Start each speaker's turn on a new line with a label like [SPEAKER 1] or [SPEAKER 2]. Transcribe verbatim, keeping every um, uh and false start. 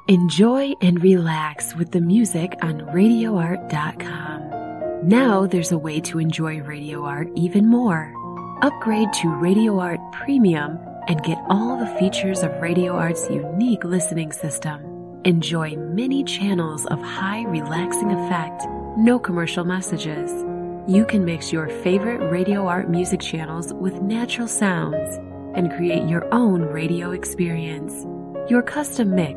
[SPEAKER 1] Enjoy and relax with the music on radio art dot com. Now there's a way to enjoy Radio Art even more. Upgrade to Radio Art Premium and get all the features of Radio Art's unique listening system. Enjoy many channels of high relaxing effect, no commercial messages. You can mix your favorite Radio Art music channels with natural sounds and create your own radio experience. Your custom mix